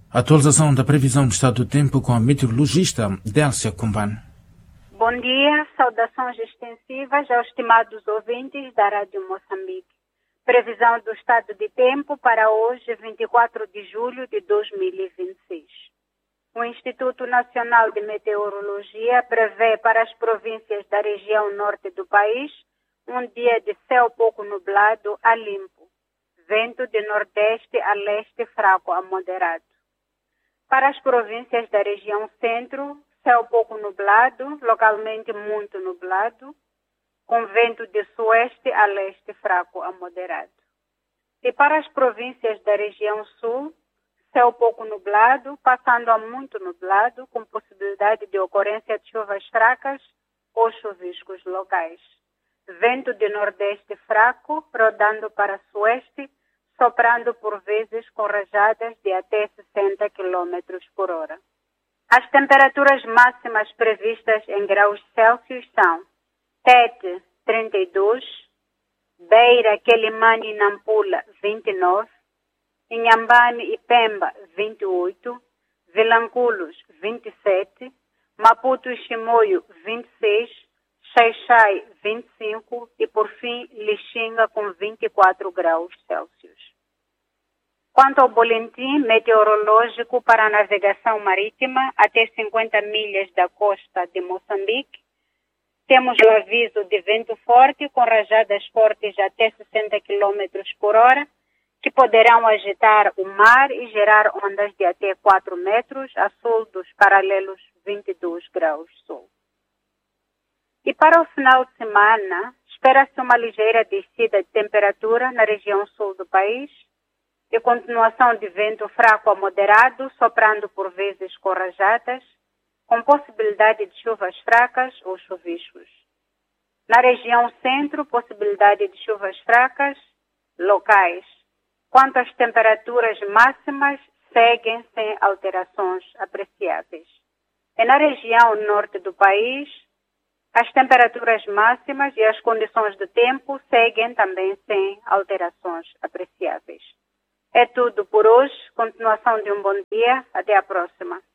Atualização da previsão do estado do tempo com a meteorologista Délcia Kumbane. Bom dia, saudações extensivas aos estimados ouvintes da Rádio Moçambique. Previsão do estado de tempo para hoje, 24 de julho de 2026. O Instituto Nacional de Meteorologia prevê para as províncias da região norte do país um dia de céu pouco nublado a limpo, vento de nordeste a leste fraco a moderado. Para as províncias da região centro, céu pouco nublado, localmente muito nublado, com vento de sueste a leste fraco a moderado. E para as províncias da região sul, céu pouco nublado, passando a muito nublado, com possibilidade de ocorrência de chuvas fracas ou chuviscos locais. Vento de nordeste fraco, rodando para sueste, soprando por vezes com rajadas de até 60 km por hora. As temperaturas máximas previstas em graus Celsius são Tete, 32, Beira, Quelimane e Nampula, 29, Inhambane e Pemba, 28, Vilanculos, 27, Maputo e Chimoio, 26, Xai-Xai, 25 e, por fim, Lixinga com 24 graus Celsius. Quanto ao boletim meteorológico para a navegação marítima até 50 milhas da costa de Moçambique, temos o aviso de vento forte com rajadas fortes até 60 km por hora, que poderão agitar o mar e gerar ondas de até 4 metros a sul dos paralelos 22 graus sul. E para o final de semana, espera-se uma ligeira descida de temperatura na região sul do país e continuação de vento fraco a moderado, soprando por vezes com rajadas, com possibilidade de chuvas fracas ou chuviscos. Na região centro, possibilidade de chuvas fracas locais. Quanto às temperaturas máximas, seguem sem alterações apreciáveis. E na região norte do país, as temperaturas máximas e as condições do tempo seguem também sem alterações apreciáveis. É tudo por hoje. Continuação de um bom dia. Até a próxima.